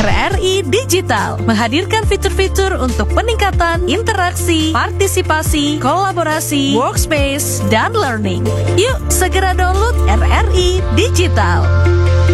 RRI Digital menghadirkan fitur-fitur untuk peningkatan interaksi, partisipasi, kolaborasi, workspace, dan learning. Yuk segera download RRI Digital.